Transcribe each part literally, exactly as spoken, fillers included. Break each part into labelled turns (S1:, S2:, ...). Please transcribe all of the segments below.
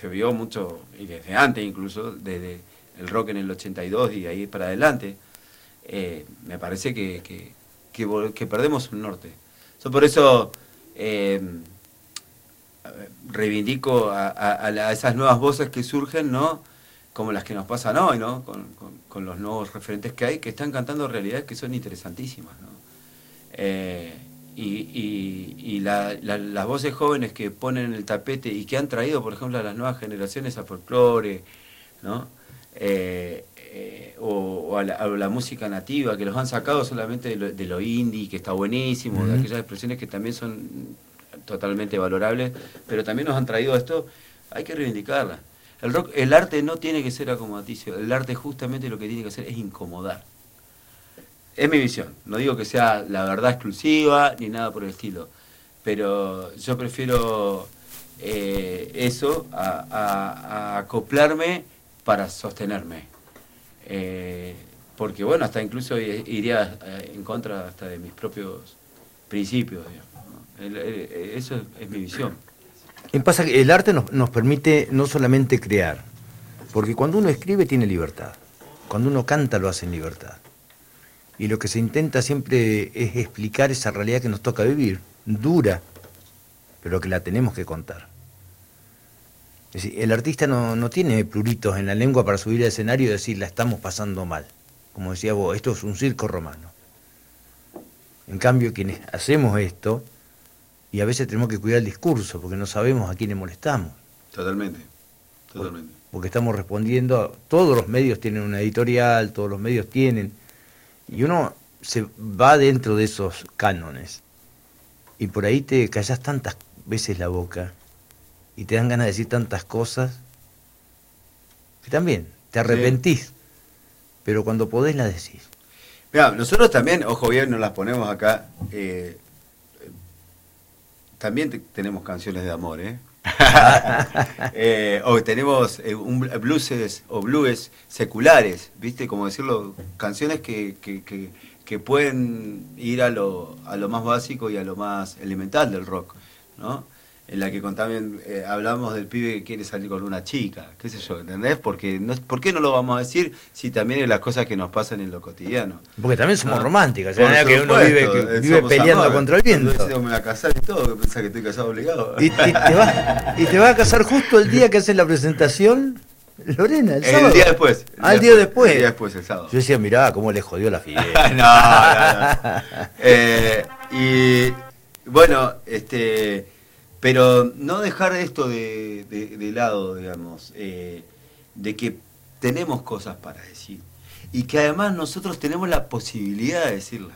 S1: vio mucho, y desde antes incluso, desde el rock en el ochenta y dos y ahí para adelante, eh, me parece que, que, que, que perdemos el norte. Yo por eso eh, reivindico a, a, a esas nuevas voces que surgen, ¿no? Como las que nos pasan hoy, ¿no? Con, con, con los nuevos referentes que hay, que están cantando realidades que son interesantísimas, ¿no? Eh, y y, y la, la, las voces jóvenes que ponen el tapete y que han traído, por ejemplo, a las nuevas generaciones a folclore, ¿no? Eh, eh, o, o, a la, a la música nativa, que los han sacado solamente de lo, de lo indie, que está buenísimo, uh-huh. de aquellas expresiones que también son totalmente valorables, pero también nos han traído esto, hay que reivindicarla. El rock, el arte no tiene que ser acomodaticio, el arte justamente lo que tiene que hacer es incomodar. Es mi visión, no digo que sea la verdad exclusiva ni nada por el estilo, pero yo prefiero eh, eso a, a, a acoplarme para sostenerme. Eh, porque bueno, hasta incluso iría en contra hasta de mis propios principios, digamos, ¿no? el, el, eso es, es mi visión.
S2: Y pasa que el arte nos, nos permite no solamente crear, porque cuando uno escribe tiene libertad, cuando uno canta lo hace en libertad. Y lo que se intenta siempre es explicar esa realidad que nos toca vivir, dura, pero que la tenemos que contar. Es decir, el artista no, no tiene pluritos en la lengua para subir al escenario y decir la estamos pasando mal. Como decía vos, esto es un circo romano. En cambio, quienes hacemos esto, y a veces tenemos que cuidar el discurso, porque no sabemos a quiénes molestamos.
S1: Totalmente, totalmente.
S2: Porque, porque estamos respondiendo, a, todos los medios tienen una editorial, todos los medios tienen, y uno se va dentro de esos cánones, y por ahí te callas tantas veces la boca, y te dan ganas de decir tantas cosas, que también te arrepentís, sí. Pero cuando podés las decís.
S1: Mira, nosotros también, ojo bien, nos las ponemos acá, eh, también te, tenemos canciones de amor, ¿eh? eh o tenemos eh, un blues o blues seculares, ¿viste? Como decirlo, canciones que, que, que, que pueden ir a lo, a lo más básico y a lo más elemental del rock, ¿no? En la que también eh, hablamos del pibe que quiere salir con una chica, qué sé yo, ¿entendés? Porque no, ¿por qué no lo vamos a decir si también es las cosas que nos pasan en lo cotidiano?
S2: Porque también somos
S1: ¿no?
S2: románticos, o sea, que uno vive, que vive peleando amor, contra el viento.
S1: Yo me voy a casar y todo, que pensás que estoy casado obligado.
S2: ¿Y, y, te vas, ¿Y te vas a casar justo el día que haces la presentación, Lorena, el sábado?
S1: El día después.
S2: El ah, el día después.
S1: El día después, el sábado.
S2: Yo decía, mirá, cómo le jodió la fiesta.
S1: no, no, no. eh, y bueno, este... Pero no dejar esto de, de, de lado, digamos, eh, de que tenemos cosas para decir y que además nosotros tenemos la posibilidad de decirlas.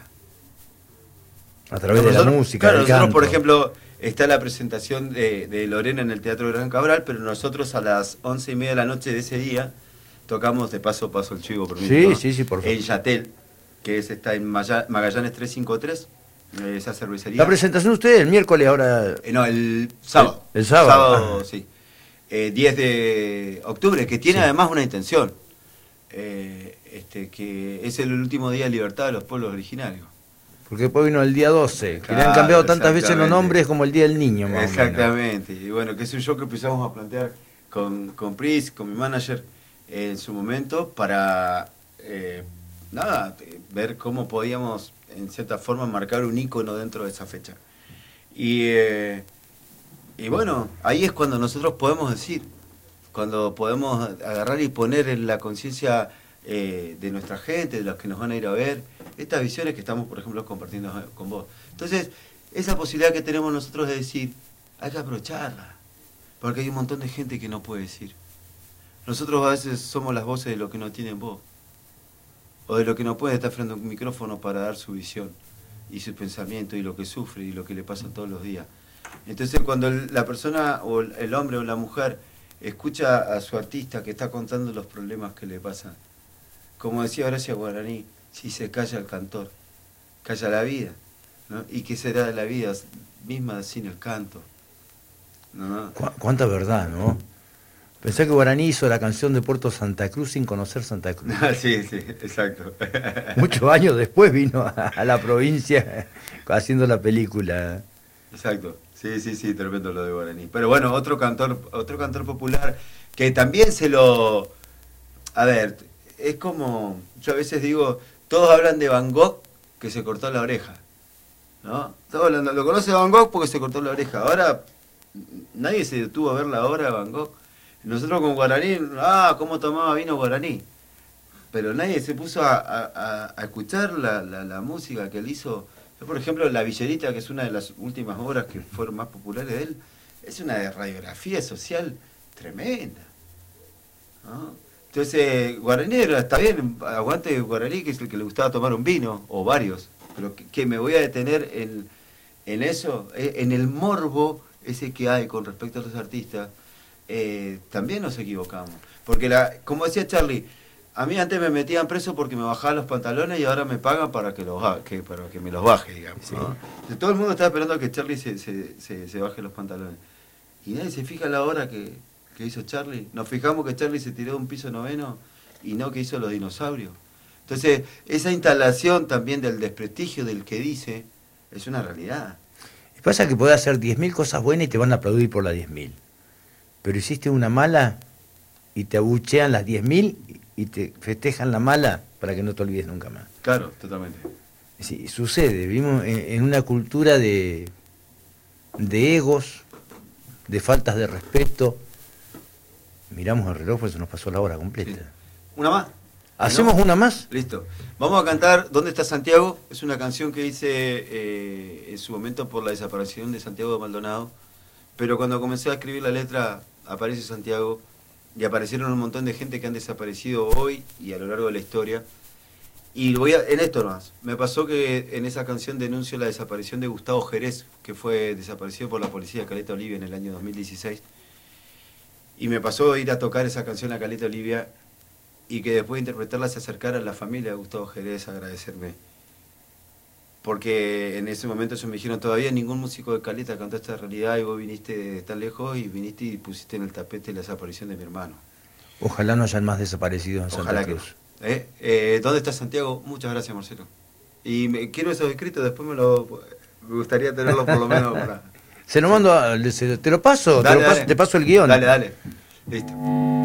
S2: A través
S1: nosotros,
S2: de la música,
S1: claro,
S2: del
S1: nosotros,
S2: canto.
S1: por ejemplo, está la presentación de, de Lorena en el Teatro Gran Cabral, pero nosotros a las once y media de la noche de ese día tocamos, de paso paso el chivo, por mí,
S2: sí,
S1: ¿no?
S2: sí, sí, por favor.
S1: En Yatel, que es, está en Magallanes trescientos cincuenta y tres. Esa cervecería.
S2: La presentación de ustedes el miércoles ahora.
S1: Eh, no, el sábado.
S2: El, el sábado.
S1: sábado, sí. Eh, diez de octubre, que tiene sí. además una intención. Eh, este, que es el último día de libertad de los pueblos originarios.
S2: Porque después vino el día doce, que claro, le han cambiado tantas veces los nombres como el Día del Niño. Más
S1: exactamente. Y bueno, que es un show que empezamos a plantear con, con Pris, con mi manager, eh, en su momento, para eh, nada, ver cómo podíamos en cierta forma marcar un ícono dentro de esa fecha. Y, eh, y bueno, ahí es cuando nosotros podemos decir, cuando podemos agarrar y poner en la conciencia eh, de nuestra gente, de los que nos van a ir a ver, estas visiones que estamos, por ejemplo, compartiendo con vos. Entonces, esa posibilidad que tenemos nosotros de decir, hay que aprovecharla, porque hay un montón de gente que no puede decir. Nosotros a veces somos las voces de lo que no tienen voz, o de lo que no puede estar frente a un micrófono para dar su visión y su pensamiento y lo que sufre y lo que le pasa todos los días. Entonces cuando el, la persona o el, el hombre o la mujer escucha a su artista que está contando los problemas que le pasan, como decía Horacio Guaraní, si se calla el cantor, calla la vida, ¿no? ¿Y qué será de la vida misma sin el canto? ¿No?
S2: ¿Cu cuánta verdad, ¿no? Pensé que Guaraní hizo la canción de Puerto Santa Cruz sin conocer Santa Cruz.
S1: sí, sí, exacto.
S2: Muchos años después vino a, a la provincia haciendo la película.
S1: Exacto, sí. Sí, sí, sí, tremendo lo de Guaraní. Pero bueno, otro cantor, otro cantor popular que también se lo... A ver, es como... Yo a veces digo, todos hablan de Van Gogh que se cortó la oreja, ¿no? Todos lo, lo conoce Van Gogh porque se cortó la oreja. Ahora nadie se detuvo a ver la obra de Van Gogh. Nosotros con Guaraní, ah, cómo tomaba vino Guaraní. Pero nadie se puso a, a, a escuchar la, la, la música que él hizo. Yo, por ejemplo, La Villerita, que es una de las últimas obras que fueron más populares de él, es una radiografía social tremenda, ¿no? Entonces, Guaraní está bien, aguante Guaraní, que es el que le gustaba tomar un vino, o varios, pero que, que me voy a detener en, en eso, en el morbo ese que hay con respecto a los artistas. Eh, también nos equivocamos. Porque, la, como decía Charlie, a mí antes me metían preso porque me bajaban los pantalones y ahora me pagan para que, los, que, para que me los baje, digamos, sí. ¿no? Todo el mundo está esperando a que Charlie se, se, se, se baje los pantalones. Y nadie se fija la hora que, que hizo Charlie. Nos fijamos que Charlie se tiró de un piso noveno y no que hizo los dinosaurios. Entonces, esa instalación también del desprestigio del que dice es una realidad.
S2: Pasa que podés hacer diez mil cosas buenas y te van a aplaudir por las diez mil. Pero hiciste una mala y te abuchean las diez mil y te festejan la mala para que no te olvides nunca más.
S1: Claro, totalmente.
S2: Sí, sucede, vivimos en, en una cultura de, de egos, de faltas de respeto. Miramos el reloj, pues se nos pasó la hora completa. Sí.
S1: ¿Una más?
S2: ¿Hacemos
S1: ¿No?
S2: una más?
S1: Listo. Vamos a cantar ¿Dónde está Santiago? Es una canción que hice eh, en su momento por la desaparición de Santiago de Maldonado. Pero cuando comencé a escribir la letra, aparece Santiago y aparecieron un montón de gente que han desaparecido hoy y a lo largo de la historia. Y voy a, en esto más, me pasó que en esa canción denuncio la desaparición de Gustavo Jerez, que fue desaparecido por la policía de Caleta Olivia en el año dos mil dieciséis. Y me pasó ir a tocar esa canción a Caleta Olivia y que después de interpretarla se acercara a la familia de Gustavo Jerez a agradecerme. Porque en ese momento ellos me dijeron, todavía ningún músico de Caleta cantó esta realidad y vos viniste de tan lejos y viniste y pusiste en el tapete la desaparición de mi hermano.
S2: Ojalá no hayan más desaparecidos en Santa
S1: Ojalá
S2: Cruz.
S1: Que, ¿eh? Eh, ¿Dónde está Santiago? Muchas gracias, Marcelo. Y me, quiero esos escritos, después me lo me gustaría tenerlos por lo menos para...
S2: Se lo mando, a, se, te lo paso,
S1: Dale,
S2: te, lo paso
S1: dale.
S2: te paso el guión.
S1: Dale, dale. Listo.